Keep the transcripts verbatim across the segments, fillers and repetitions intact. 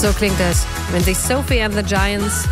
So klingt es, wenn sich Sophie and the Giants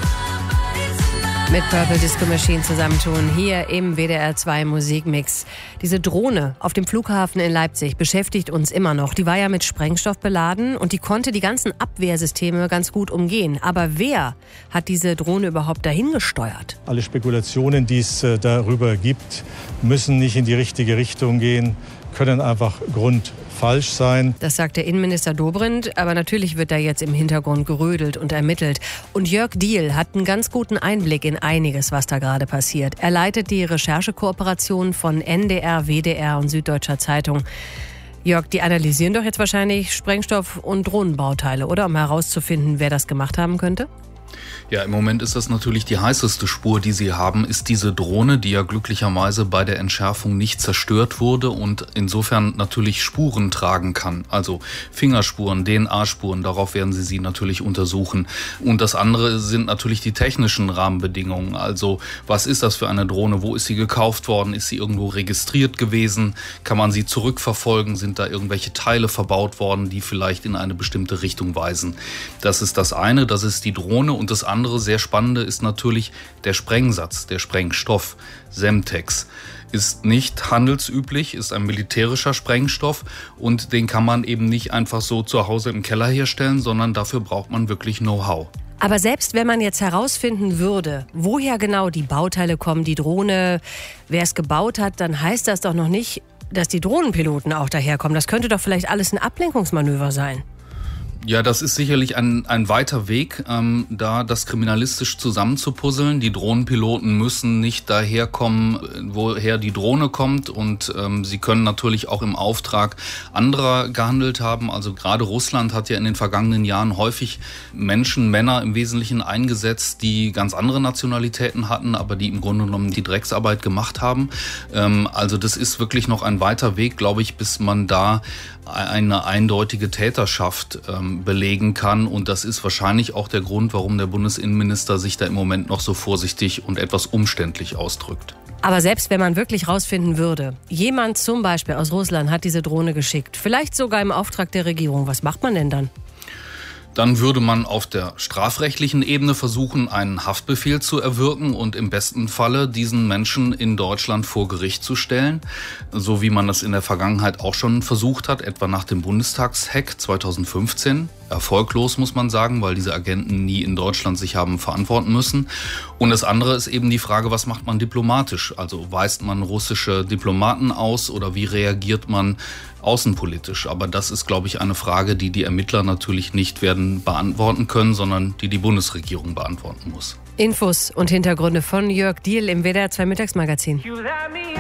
mit Purple Disco Machine zusammentun, hier im W D R zwei Musikmix. Diese Drohne auf dem Flughafen in Leipzig beschäftigt uns immer noch. Die war ja mit Sprengstoff beladen und die konnte die ganzen Abwehrsysteme ganz gut umgehen. Aber wer hat diese Drohne überhaupt dahin gesteuert? Alle Spekulationen, die es darüber gibt, müssen nicht in die richtige Richtung gehen, können einfach grundfalsch sein. Das sagt der Innenminister Dobrindt, aber natürlich wird da jetzt im Hintergrund gerödelt und ermittelt. Und Jörg Diehl hat einen ganz guten Einblick in einiges, was da gerade passiert. Er leitet die Recherchekooperation von N D R, W D R und Süddeutscher Zeitung. Jörg, die analysieren doch jetzt wahrscheinlich Sprengstoff- und Drohnenbauteile, oder? Um herauszufinden, wer das gemacht haben könnte? Ja, im Moment ist das natürlich die heißeste Spur, die sie haben, ist diese Drohne, die ja glücklicherweise bei der Entschärfung nicht zerstört wurde und insofern natürlich Spuren tragen kann. Also Fingerspuren, D N A-Spuren, darauf werden sie sie natürlich untersuchen. Und das andere sind natürlich die technischen Rahmenbedingungen. Also was ist das für eine Drohne? Wo ist sie gekauft worden? Ist sie irgendwo registriert gewesen? Kann man sie zurückverfolgen? Sind da irgendwelche Teile verbaut worden, die vielleicht in eine bestimmte Richtung weisen? Das ist das eine, das ist die Drohne. Und das andere sehr spannende ist natürlich der Sprengsatz, der Sprengstoff. Semtex ist nicht handelsüblich, ist ein militärischer Sprengstoff und den kann man eben nicht einfach so zu Hause im Keller herstellen, sondern dafür braucht man wirklich Know-how. Aber selbst wenn man jetzt herausfinden würde, woher genau die Bauteile kommen, die Drohne, wer es gebaut hat, dann heißt das doch noch nicht, dass die Drohnenpiloten auch daherkommen. Das könnte doch vielleicht alles ein Ablenkungsmanöver sein. Ja, das ist sicherlich ein, ein weiter Weg, ähm, da das kriminalistisch zusammenzupuzzeln. Die Drohnenpiloten müssen nicht daherkommen, woher die Drohne kommt und ähm, sie können natürlich auch im Auftrag anderer gehandelt haben. Also gerade Russland hat ja in den vergangenen Jahren häufig Menschen, Männer im Wesentlichen eingesetzt, die ganz andere Nationalitäten hatten, aber die im Grunde genommen die Drecksarbeit gemacht haben. Ähm, also das ist wirklich noch ein weiter Weg, glaube ich, bis man da eine eindeutige Täterschaft ähm, belegen kann. Und das ist wahrscheinlich auch der Grund, warum der Bundesinnenminister sich da im Moment noch so vorsichtig und etwas umständlich ausdrückt. Aber selbst wenn man wirklich rausfinden würde, jemand zum Beispiel aus Russland hat diese Drohne geschickt, vielleicht sogar im Auftrag der Regierung, was macht man denn dann? Dann würde man auf der strafrechtlichen Ebene versuchen, einen Haftbefehl zu erwirken und im besten Falle diesen Menschen in Deutschland vor Gericht zu stellen, so wie man das in der Vergangenheit auch schon versucht hat, etwa nach dem Bundestagshack zweitausendfünfzehn. Erfolglos, muss man sagen, weil diese Agenten nie in Deutschland sich haben verantworten müssen. Und das andere ist eben die Frage, was macht man diplomatisch? Also weist man russische Diplomaten aus oder wie reagiert man außenpolitisch? Aber das ist, glaube ich, eine Frage, die die Ermittler natürlich nicht werden beantworten können, sondern die die Bundesregierung beantworten muss. Infos und Hintergründe von Jörg Diehl im W D R zwei Mittagsmagazin.